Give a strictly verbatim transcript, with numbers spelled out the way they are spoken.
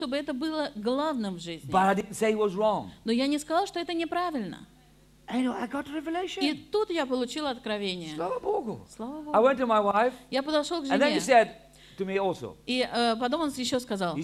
чтобы это было главным в жизни. But I didn't say it was wrong. Но я не сказала, что это неправильно. And I got И revelation. тут я получила откровение. Slava Bogu. Слава I Богу. went to my wife, Я подошел к and then he жене, said to me also, и э, потом он еще сказал,